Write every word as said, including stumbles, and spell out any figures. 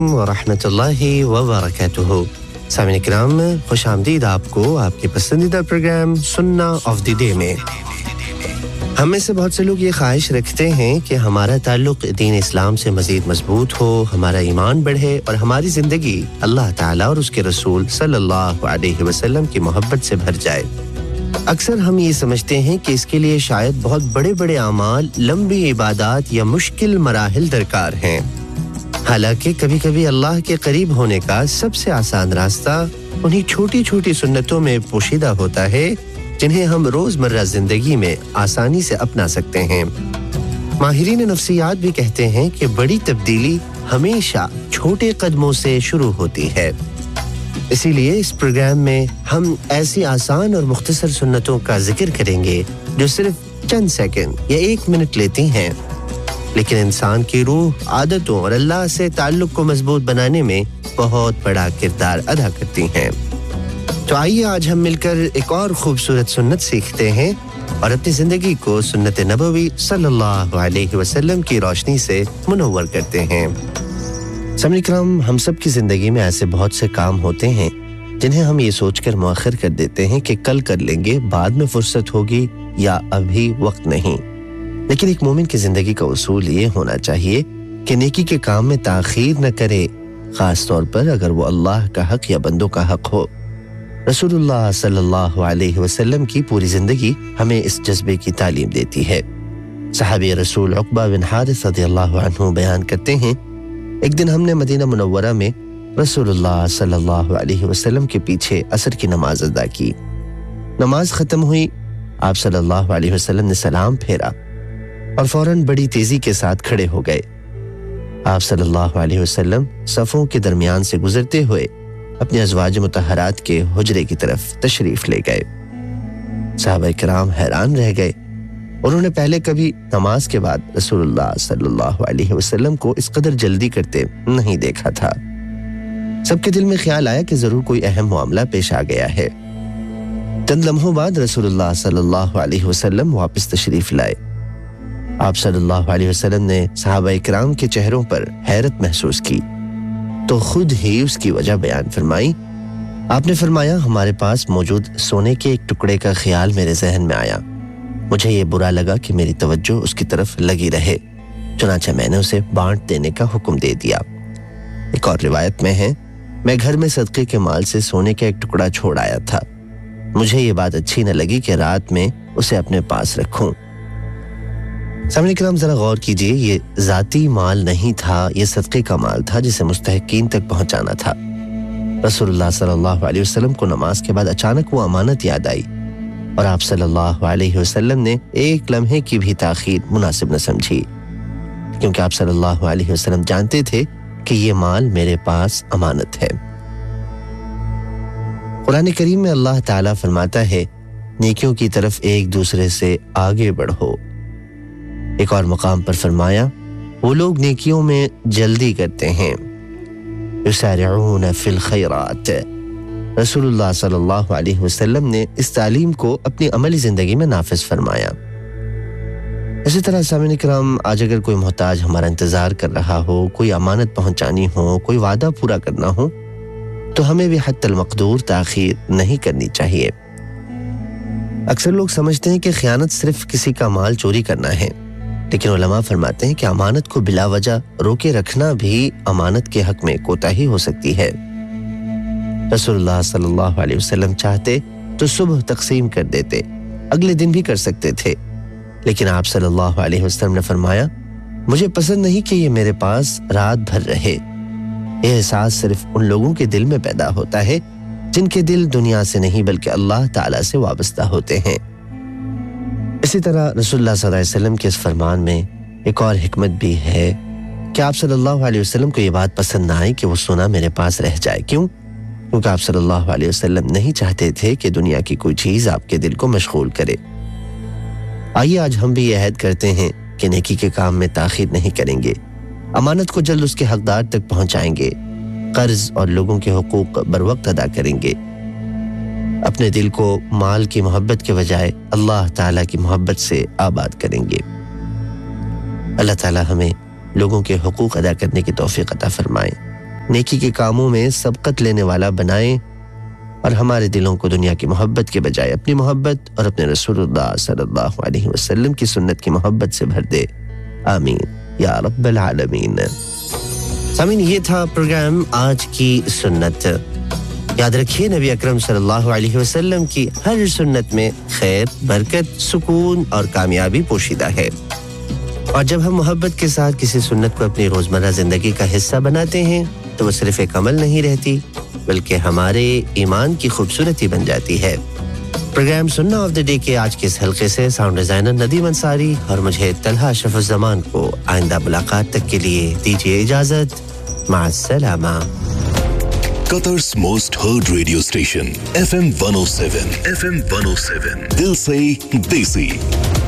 व रहमतुल्लाहि व बरकातुहू। सामईन इकराम, खुश आमदीद आपको आपके पसंदीदा प्रोग्राम सुन्ना ऑफ द डे में। हम में से बहुत से लोग ये ख्वाहिश रखते हैं कि हमारा ताल्लुक दीन इस्लाम से मज़ीद मजबूत हो, हमारा ईमान बढ़े और हमारी ज़िंदगी अल्लाह ताला और उसके रसूल सल्लल्लाहु अलैहि वसल्लम की मोहब्बत से भर जाए। अक्सर हम ये समझते हैं कि इसके लिए शायद बहुत बड़े-बड़े अमाल, लंबी इबादत या मुश्किल मराहिल दरकार हैं। हालांकि कभी-कभी अल्लाह के करीब होने का सबसे आसान रास्ता उन्हीं छोटी-छोटी सुन्नतों में पोशीदा होता है जिन्हें हम रोजमर्रा जिंदगी में आसानी से अपना सकते हैं। माहिरीन नफ्सियात भी कहते हैं कि बड़ी तब्दीली हमेशा छोटे कदमों से शुरू होती है। इसीलिए इस प्रोग्राम में हम ऐसी आसान और मुख्तसर सुन्नतों का जिक्र करेंगे जो सिर्फ चंद सेकंड या एक मिनट लेती हैं, लेकिन इंसान की रूह, आदतों और अल्लाह से ताल्लुक को मजबूत बनाने में बहुत बड़ा किरदार अदा करती हैं। तो आइए आज हम मिलकर एक और खूबसूरत सुन्नत सीखते हैं और अपनी जिंदगी को सुन्नत नबवी सल्लल्लाहु अलैहि वसल्लम की रोशनी से मुनव्वर करते हैं। सामईन इकराम, हम सब की जिंदगी में ऐसे बहुत से काम होते हैं जिन्हें हम ये सोचकर मुअख्खर कर देते हैं कि कल कर लेंगे, बाद में फुर्सत होगी या अभी वक्त नहीं। लेकिन एक मोमिन की जिंदगी का उसूल ये होना चाहिए कि नेकी के काम में ताखीर न करे, खास तौर पर अगर वो अल्लाह का हक या बंदों का हक हो। रसूलुल्लाह सल्लल्लाहु अलैहि वसल्लम की पूरी जिंदगी हमें इस जज्बे की तालीम देती है। सहाबी रसूल उक़बा बिन हारिस रज़ियल्लाहु अन्हु बयान करते हैं, एक दिन हमने मदीना मुनव्वरा में रसूलुल्लाह सल्लल्लाहु अलैहि वसल्लम के पीछे असर की नमाज अदा की। नमाज खत्म हुई, आप सल्लल्लाहु अलैहि वसल्लम ने सलाम फेरा और फौरन बड़ी तेजी के साथ खड़े हो गए। आप सल्लल्लाहु अलैहि वसल्लम सफ़ों के दरमियान से गुजरते हुए अपने अज़वाज मुतहरात के हुजरे की तरफ तशरीफ ले गए। सहाबा किराम हैरान रह गए। उन्होंने पहले कभी नमाज के बाद रसूलुल्लाह सल्लल्लाहु अलैहि वसल्लम को इस कदर जल्दी करते नहीं देखा था। सबके दिल में ख्याल आया कि जरूर कोई अहम मामला पेश आ गया है। चंद लम्हों बाद रसूलुल्लाह सल्लल्लाहु अलैहि वसल्लम वापस तशरीफ लाए। आप सल्लल्लाहु अलैहि वसल्लम ने सहाबा किराम के चेहरों पर हैरत महसूस की तो खुद ही उसकी वजह बयान फरमाई। आपने फरमाया, हमारे पास मौजूद सोने के एक टुकड़े का ख्याल मेरे जहन में आया। मुझे ये बुरा लगा कि मेरी तवज्जो उसकी तरफ लगी रहे, चुनांचे मैंने उसे बांट देने का हुक्म दे दिया। एक और रिवायत में है, मैं घर में सदके के माल से सोने का एक टुकड़ा छोड़ आया था। मुझे ये बात अच्छी न लगी कि रात में उसे अपने पास रखूं। सामईन इकराम, जरा गौर कीजिए, ये जाती माल नहीं था, ये सदके का माल था जिसे मुस्तहिकीन तक पहुंचाना था। रसूलुल्लाह सल्लल्लाहु अलैहि वसल्लम को नमाज के बाद अचानक वो अमानत याद आई और आप सल्लल्लाहु अलैहि वसल्लम ने एक लम्हे की भी ताखीर मुनासिब न समझी, क्योंकि आप सल्लल्लाहु अलैहि वसल्लम जानते थे कि ये माल मेरे पास अमानत है। कुरान करीम में अल्लाह ताला फरमाता है, नेकियों की तरफ एक दूसरे से आगे बढ़ो। एक और मकाम पर फरमाया, वो लोग नेकियों में जल्दी करते हैं, युसारिऊन फिल खैरात। रसूलुल्लाह सल्लल्लाहु अलैहि वसल्लम ने इस तालीम को अपनी अमली जिंदगी में नाफिज फरमाया। इसी तरह सामईन इकराम, आज अगर कोई मोहताज हमारा इंतजार कर रहा हो, कोई अमानत पहुंचानी हो, कोई वादा पूरा करना हो, तो हमें भी हत्तल मक़दूर ताखीर नहीं करनी चाहिए। अक्सर लोग समझते हैं कि खयानत सिर्फ किसी का माल चोरी करना है, लेकिन उलमा फरमाते हैं कि अमानत को बिला वजह रोके रखना भी अमानत के हक में कोताही हो सकती है। रसूलुल्लाह सल्लल्लाहु अलैहि वसल्लम चाहते तो सुबह तकसीम कर देते, अगले दिन भी कर सकते थे, लेकिन आप सल्लल्लाहु अलैहि वसल्लम ने फरमाया, मुझे पसंद नहीं कि ये मेरे पास रात भर रहे। यह एहसास सिर्फ उन लोगों के दिल में पैदा होता है जिनके दिल दुनिया से नहीं बल्कि अल्लाह ताला से वाबस्ता होते हैं। इसी तरह रसूलुल्लाह सल्लल्लाहु अलैहि वसल्लम के इस फरमान में एक और हिकमत भी है कि आप सल्लल्लाहु अलैहि वसल्लम को ये बात पसंद ना आई कि वो सोना मेरे पास रह जाए। क्यों? क्योंकि आप सल्लल्लाहु अलैहि वसल्लम नहीं चाहते थे कि दुनिया की कोई चीज आपके दिल को मशगूल करे। आइए आज हम भी ये अहद करते हैं कि नेकी के काम में ताखीर नहीं करेंगे, अमानत को जल्द उसके हकदार तक पहुंचाएंगे, कर्ज और लोगों के हुकूक बर वक्त अदा करेंगे, अपने दिल को माल की मोहब्बत के बजाय अल्लाह ताला की मोहब्बत से आबाद करेंगे। अल्लाह ताला हमें लोगों के हुकूक अदा करने की तौफीक अता फरमाए। نیکی کے کاموں میں سبقت لینے والا بنائے اور ہمارے دلوں کو دنیا کی محبت کے بجائے اپنی محبت اور اپنے رسول اللہ صلی اللہ علیہ وسلم کی سنت کی محبت سے بھر دے، آمین یا رب العالمین۔ سامعین، یہ تھا پروگرام آج کی سنت۔ یاد رکھیے نبی اکرم صلی اللہ علیہ وسلم کی ہر سنت میں خیر، برکت، سکون اور کامیابی پوشیدہ ہے، اور جب ہم محبت کے ساتھ کسی سنت کو اپنی روزمرہ زندگی کا حصہ بناتے ہیں تو وہ صرف ایک عمل نہیں رہتی بلکہ ہمارے ایمان کی خوبصورتی بن جاتی ہے۔ پروگرام سننا آف دی ڈے کے آج کے اس حلقے سے ساؤنڈ ڈیزائنر ندیم انصاری اور مجھے طلحہ اشرف الزمان کو آئندہ ملاقات تک کے لیے دیجیے اجازت، مع السلامہ۔ Qatar's most heard radio station, F M one oh seven. F M one oh seven. Dil se Desi.